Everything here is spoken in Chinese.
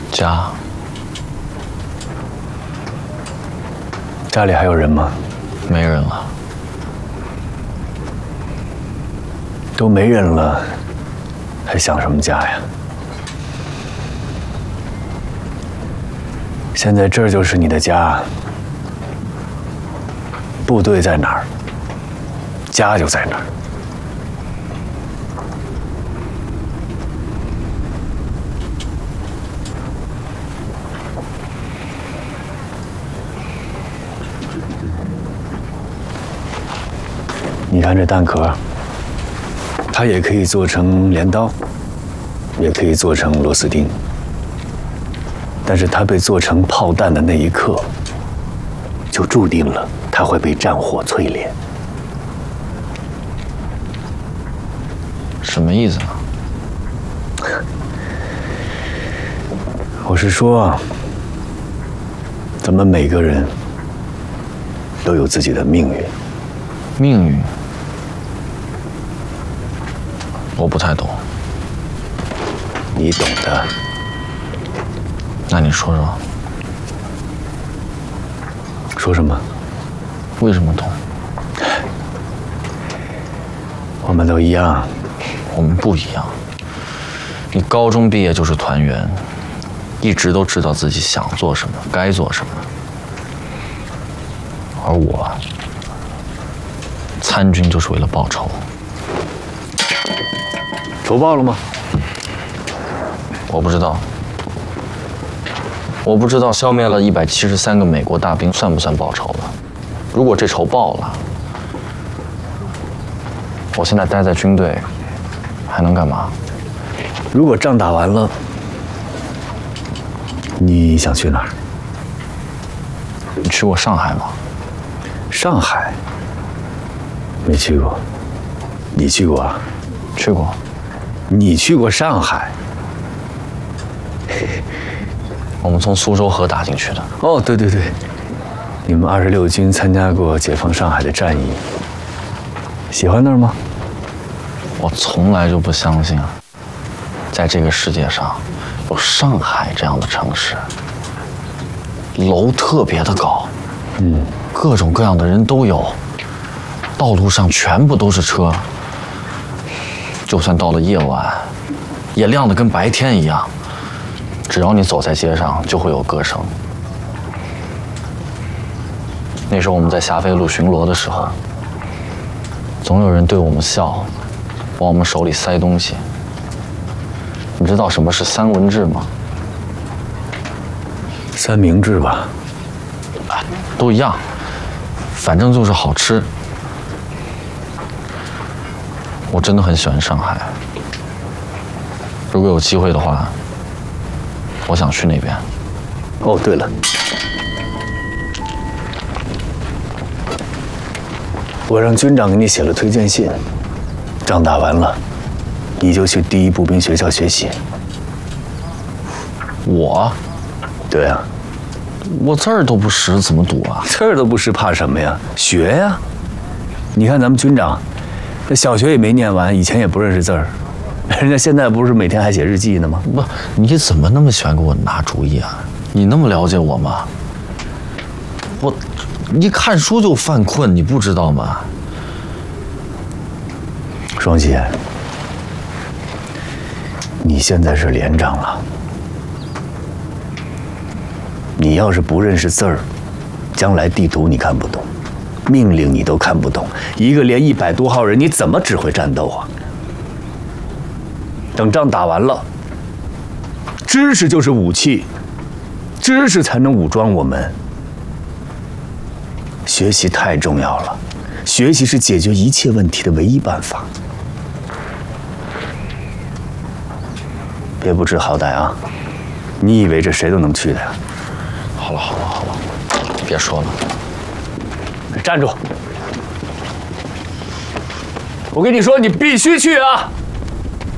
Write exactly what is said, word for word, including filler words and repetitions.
家。 家里还有人吗？ 没人了。 都没人了，还想什么家呀？现在这儿就是你的家。部队在哪儿，家就在哪儿。你看这弹壳，它也可以做成镰刀，也可以做成螺丝钉，但是它被做成炮弹的那一刻，就注定了它会被战火淬炼。 什么意思啊？ 我是说，咱们每个人都有自己的命运。 命运？我不太懂。 你懂的。 那你说说。 说什么？ 为什么懂？ 我们都一样。 我们不一样。你高中毕业就是团员，一直都知道自己想做什么，该做什么。而我，参军就是为了报仇。 仇报了吗？ 我不知道。我不知道消灭了一百七十三个美国大兵算不算报仇了？如果这仇报了，我现在待在军队，还能干嘛？ 如果仗打完了，你想去哪儿？ 你去过上海吗？ 上海？没去过。你去过啊？ 去过。 你去过上海？ 我们从苏州河打进去的。 哦，对对对，你们二十六军参加过解放上海的战役，喜欢那儿吗？ 我从来就不相信啊，在这个世界上有上海这样的城市，楼特别的高， 嗯， 各种各样的人都有，道路上全部都是车，就算到了夜晚，也亮得跟白天一样。只要你走在街上，就会有歌声。那时候我们在霞飞路巡逻的时候，总有人对我们笑，往我们手里塞东西。你知道什么是三文治吗？ 三明治吧， 都一样，反正就是好吃。我真的很喜欢上海，如果有机会的话，我想去那边。 哦，对了，我让军长给你写了推荐信，仗打完了，你就去第一步兵学校学习。 我？ 对啊， 我字儿都不识，怎么读啊？ 字儿都不识，怕什么呀？学呀！你看咱们军长，这小学也没念完，以前也不认识字儿，人家现在不是每天还写日记呢吗？ 不，你怎么那么喜欢给我拿主意啊？你那么了解我吗？我一看书就犯困，你不知道吗？ 双喜，你现在是连长了，你要是不认识字儿，将来地图你看不懂，命令你都看不懂，一个连一百多号人，你怎么指挥战斗啊？等仗打完了，知识就是武器，知识才能武装我们。学习太重要了，学习是解决一切问题的唯一办法。别不知好歹啊！你以为这谁都能去的呀？ 好了好了好了，别说了。 站住！我跟你说，你必须去啊！